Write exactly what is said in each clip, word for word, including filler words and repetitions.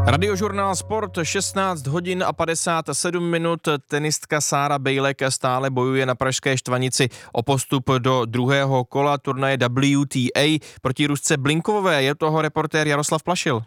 Radiožurnál Sport, šestnáct hodin a padesát sedm minut. Tenistka Sára Bejlek stále bojuje na pražské Štvanici o postup do druhého kola turnaje W T A proti Rusce Blinkovové. Je toho reportér Jaroslav Plašil.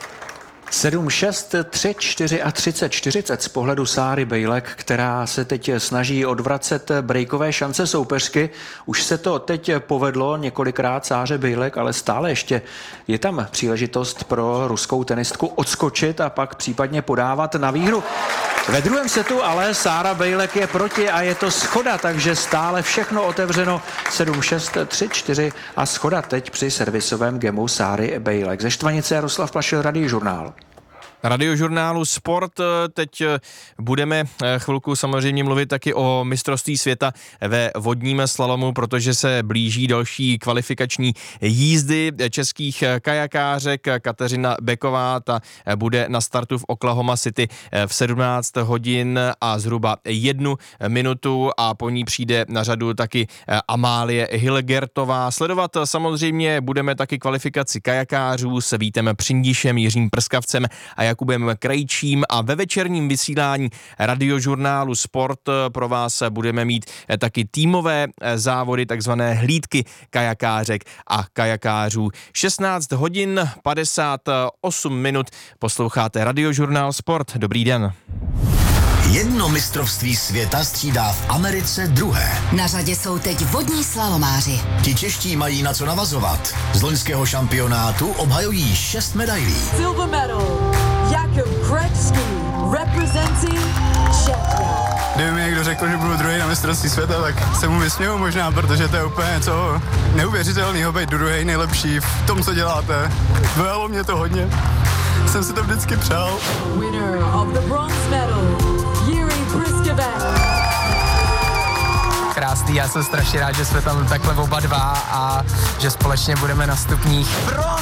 sedm šest, tři čtyři a třicet čtyřicet z pohledu Sáry Bejlek, která se teď snaží odvracet breakové šance soupeřky. Už se to teď povedlo několikrát Sáře Bejlek, ale stále ještě je tam příležitost pro ruskou tenistku odskočit a pak případně podávat na výhru. Ve druhém setu ale Sára Bejlek je proti a je to schoda, takže stále všechno otevřeno. sedm šest, tři čtyři a schoda teď při servisovém gemu Sáry Bejlek. Ze Štvanice Jaroslav Plašil, Radiožurnál. Radiožurnálu Sport. Teď budeme chvilku samozřejmě mluvit taky o mistrovství světa ve vodním slalomu, protože se blíží další kvalifikační jízdy českých kajakářek. Kateřina Beková, ta bude na startu v Oklahoma City v sedmnáct hodin a zhruba jednu minutu a po ní přijde na řadu taky Amálie Hilgertová. Sledovat samozřejmě budeme taky kvalifikaci kajakářů s Vítem Přindíšem, Jiřím Prskavcem a Jakubem Krejčím a ve večerním vysílání Radiožurnálu Sport pro vás budeme mít taky týmové závody, takzvané hlídky kajakářek a kajakářů. šestnáct hodin padesát osm minut posloucháte Radiožurnál Sport. Dobrý den. Jedno mistrovství světa střídá v Americe druhé. Na řadě jsou teď vodní slalomáři. Ti čeští mají na co navazovat. Z loňského šampionátu obhajují šest medailí. Silver medal, Jakub Krejčí, representing Czechia. Kdyby mi někdo řekl, že budu druhý na mistrovství světa, tak se mu vysměju možná, protože to je úplně něco neuvěřitelného, být druhý nejlepší v tom, co děláte. Dojalo mě to hodně. Jsem si to vždycky přál. Winner of the bronze medal, Jiří Prskavec. Krásný, já jsem strašně rád, že jsme tam takhle oba dva a že společně budeme na stupních.